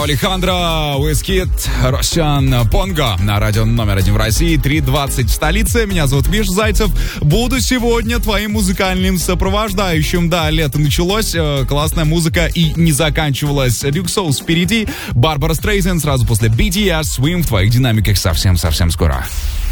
Рау Алехандро, Уискид, Росян Понго на радио номер 1 в России, 3:20 в столице. Меня зовут Миша Зайцев. Буду сегодня твоим музыкальным сопровождающим. Да, лето началось, классная музыка и не заканчивалась. Люк Соус впереди, Барбара Стрейзен сразу после BTS, Swim в твоих динамиках совсем-совсем скоро.